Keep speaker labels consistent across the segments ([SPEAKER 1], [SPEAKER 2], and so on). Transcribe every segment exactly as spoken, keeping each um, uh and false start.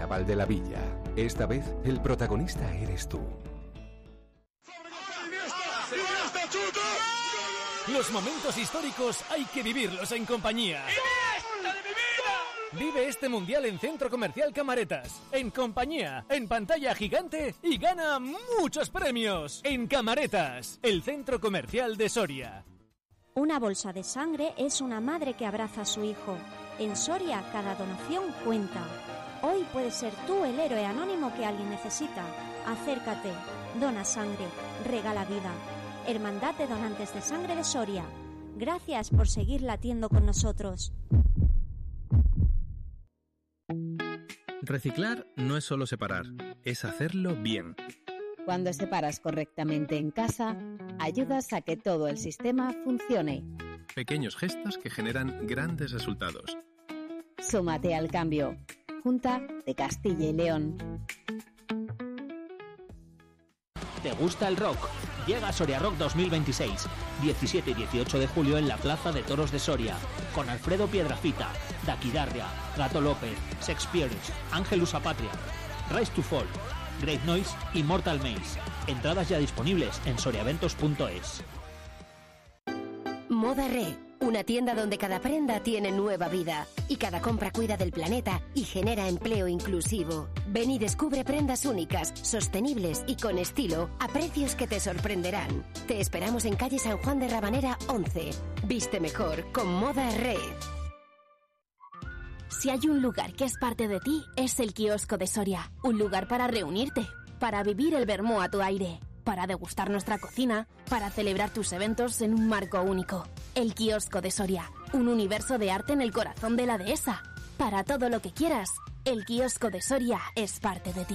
[SPEAKER 1] Carnaval de la Villa. Esta vez, el protagonista eres tú.
[SPEAKER 2] Los momentos históricos hay que vivirlos en compañía.
[SPEAKER 3] ¡Fiesta de mi vida!
[SPEAKER 2] Vive este mundial en Centro Comercial Camaretas, en compañía, en pantalla gigante y gana muchos premios en Camaretas, el Centro Comercial de Soria.
[SPEAKER 4] Una bolsa de sangre es una madre que abraza a su hijo. En Soria, cada donación cuenta. Hoy puedes ser tú el héroe anónimo que alguien necesita. Acércate, dona sangre, regala vida. Hermandad de Donantes de Sangre de Soria. Gracias por seguir latiendo con nosotros.
[SPEAKER 5] Reciclar no es solo separar, es hacerlo bien.
[SPEAKER 6] Cuando separas correctamente en casa, ayudas a que todo el sistema funcione.
[SPEAKER 5] Pequeños gestos que generan grandes resultados.
[SPEAKER 6] Súmate al cambio. Junta de Castilla y León.
[SPEAKER 7] ¿Te gusta el rock? Llega Soria Rock dos mil veintiséis, diecisiete y dieciocho de julio en la Plaza de Toros de Soria, con Alfredo Piedrafita, Daquidarria, Gato López, Sex Pistols, Ángelus Apatria, Rise to Fall, Great Noise y Mortal Maze. Entradas ya disponibles en soriaventos punto es.
[SPEAKER 8] Moda Re, una tienda donde cada prenda tiene nueva vida y cada compra cuida del planeta y genera empleo inclusivo. Ven y descubre prendas únicas, sostenibles y con estilo a precios que te sorprenderán. Te esperamos en calle San Juan de Rabanera once. Viste mejor con Moda Re.
[SPEAKER 9] Si hay un lugar que es parte de ti, es el Kiosco de Soria. Un lugar para reunirte, para vivir el vermú a tu aire, para degustar nuestra cocina, para celebrar tus eventos en un marco único. El Kiosco de Soria, un universo de arte en el corazón de la dehesa. Para todo lo que quieras, el Kiosco de Soria es parte de ti.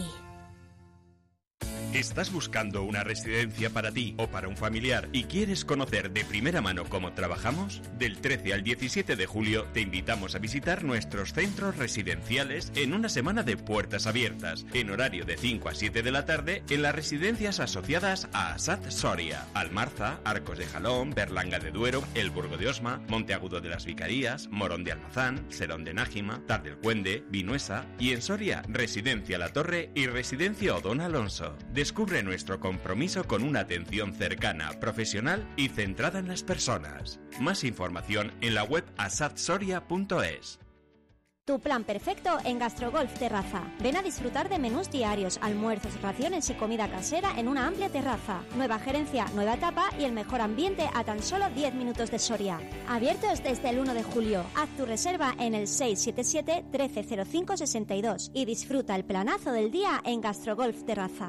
[SPEAKER 10] ¿Estás buscando una residencia para ti o para un familiar y quieres conocer de primera mano cómo trabajamos? Del trece al diecisiete de julio te invitamos a visitar nuestros centros residenciales en una semana de puertas abiertas, en horario de cinco a siete de la tarde en las residencias asociadas a ASAD Soria, Almarza, Arcos de Jalón, Berlanga de Duero, El Burgo de Osma, Monteagudo de las Vicarías, Morón de Almazán, Serón de Nájima, Tar del Cuende, Vinuesa y en Soria, Residencia La Torre y Residencia Odón Alonso. Descubre nuestro compromiso con una atención cercana, profesional y centrada en las personas. Más información en la web asad soria punto es.
[SPEAKER 4] Tu plan perfecto en Gastrogolf Terraza. Ven a disfrutar de menús diarios, almuerzos, raciones y comida casera en una amplia terraza. Nueva gerencia, nueva etapa y el mejor ambiente a tan solo diez minutos de Soria. Abiertos desde el uno de julio. Haz tu reserva en el seis siete siete, trece cero cinco, sesenta y dos y disfruta el planazo del día en Gastrogolf Terraza.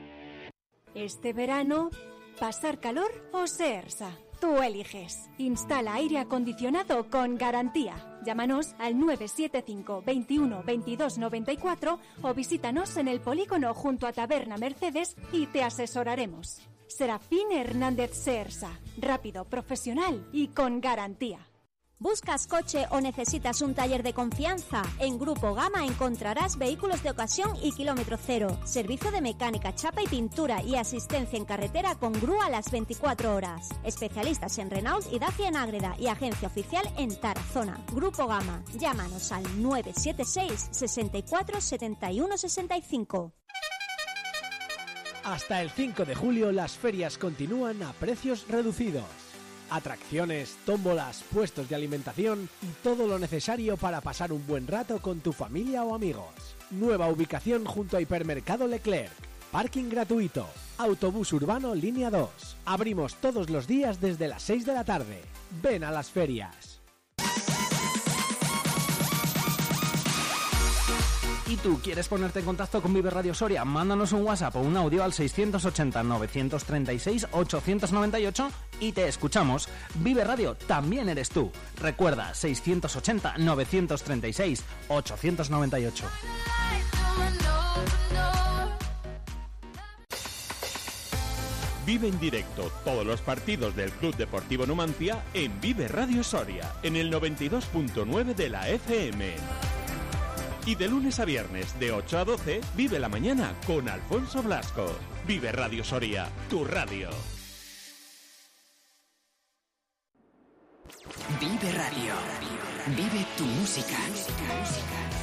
[SPEAKER 11] Este verano, ¿pasar calor o Seersa? Tú eliges. Instala aire acondicionado con garantía. Llámanos al nueve siete cinco, veintiuno, veintidós noventa y cuatro o visítanos en el polígono junto a Taberna Mercedes y te asesoraremos. Serafín Hernández Seersa. Rápido, profesional y con garantía.
[SPEAKER 4] ¿Buscas coche o necesitas un taller de confianza? En Grupo Gama encontrarás vehículos de ocasión y kilómetro cero, servicio de mecánica, chapa y pintura y asistencia en carretera con grúa las veinticuatro horas. Especialistas en Renault y Dacia en Ágreda y agencia oficial en Tarazona. Grupo Gama. Llámanos al nueve siete seis, sesenta y cuatro, setenta y uno, sesenta y cinco.
[SPEAKER 12] Hasta el cinco de julio las ferias continúan a precios reducidos. Atracciones, tómbolas, puestos de alimentación y todo lo necesario para pasar un buen rato con tu familia o amigos. Nueva ubicación junto a Hipermercado Leclerc. Parking gratuito. Autobús urbano línea dos. Abrimos todos los días desde las seis de la tarde. Ven a las ferias.
[SPEAKER 13] ¿Y tú quieres ponerte en contacto con Vive Radio Soria? Mándanos un WhatsApp o un audio al seiscientos ochenta, novecientos treinta y seis, ochocientos noventa y ocho y te escuchamos. Vive Radio también eres tú. Recuerda, seiscientos ochenta, novecientos treinta y seis, ochocientos noventa y ocho.
[SPEAKER 14] Vive en directo todos los partidos del Club Deportivo Numancia en Vive Radio Soria, en el noventa y dos punto nueve de la F M. Y de lunes a viernes, de ocho a doce, vive la mañana con Alfonso Blasco. Vive Radio Soria, tu radio.
[SPEAKER 15] Vive Radio. Vive tu música. música.